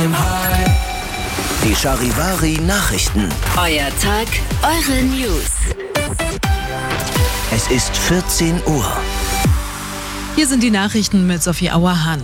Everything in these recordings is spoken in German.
I'm high. Die Charivari Nachrichten. Euer Tag, eure News. Es ist 14 Uhr. Hier sind die Nachrichten mit Sophie Auerhahn.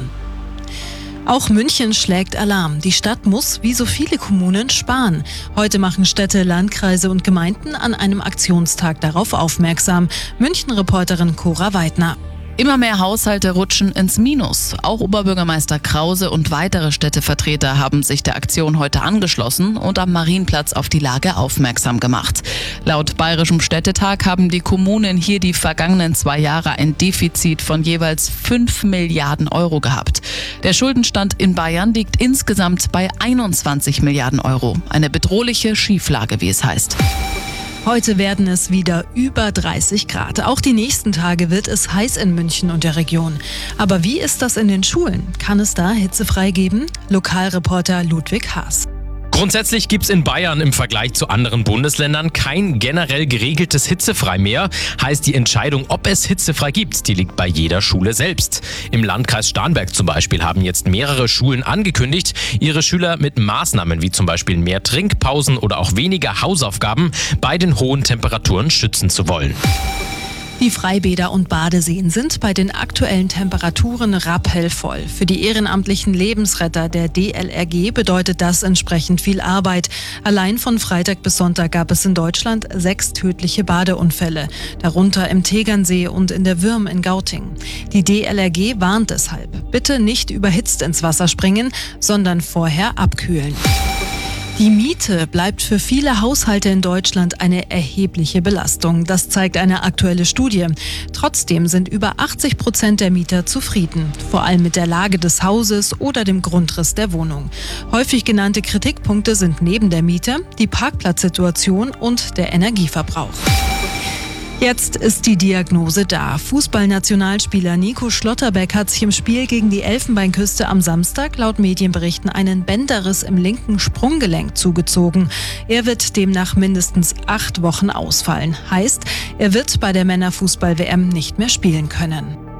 Auch München schlägt Alarm. Die Stadt muss, wie so viele Kommunen, sparen. Heute machen Städte, Landkreise und Gemeinden an einem Aktionstag darauf aufmerksam. München-Reporterin Cora Weidner. Immer mehr Haushalte rutschen ins Minus. Auch Oberbürgermeister Krause und weitere Städtevertreter haben sich der Aktion heute angeschlossen und am Marienplatz auf die Lage aufmerksam gemacht. Laut Bayerischem Städtetag haben die Kommunen hier die vergangenen 2 Jahre ein Defizit von jeweils 5 Milliarden Euro gehabt. Der Schuldenstand in Bayern liegt insgesamt bei 21 Milliarden Euro. Eine bedrohliche Schieflage, wie es heißt. Heute werden es wieder über 30 Grad. Auch die nächsten Tage wird es heiß in München und der Region. Aber wie ist das in den Schulen? Kann es da hitzefrei geben? Lokalreporter Ludwig Haas. Grundsätzlich gibt es in Bayern im Vergleich zu anderen Bundesländern kein generell geregeltes Hitzefrei mehr. Heißt, die Entscheidung, ob es hitzefrei gibt, die liegt bei jeder Schule selbst. Im Landkreis Starnberg zum Beispiel haben jetzt mehrere Schulen angekündigt, ihre Schüler mit Maßnahmen wie zum Beispiel mehr Trinkpausen oder auch weniger Hausaufgaben bei den hohen Temperaturen schützen zu wollen. Die Freibäder und Badeseen sind bei den aktuellen Temperaturen rappellvoll. Für die ehrenamtlichen Lebensretter der DLRG bedeutet das entsprechend viel Arbeit. Allein von Freitag bis Sonntag gab es in Deutschland 6 tödliche Badeunfälle, darunter im Tegernsee und in der Würm in Gauting. Die DLRG warnt deshalb: Bitte nicht überhitzt ins Wasser springen, sondern vorher abkühlen. Die Miete bleibt für viele Haushalte in Deutschland eine erhebliche Belastung. Das zeigt eine aktuelle Studie. Trotzdem sind über 80% der Mieter zufrieden. Vor allem mit der Lage des Hauses oder dem Grundriss der Wohnung. Häufig genannte Kritikpunkte sind neben der Miete die Parkplatzsituation und der Energieverbrauch. Jetzt ist die Diagnose da. Fußballnationalspieler Nico Schlotterbeck hat sich im Spiel gegen die Elfenbeinküste am Samstag laut Medienberichten einen Bänderriss im linken Sprunggelenk zugezogen. Er wird demnach mindestens 8 Wochen ausfallen. Heißt, er wird bei der Männerfußball-WM nicht mehr spielen können.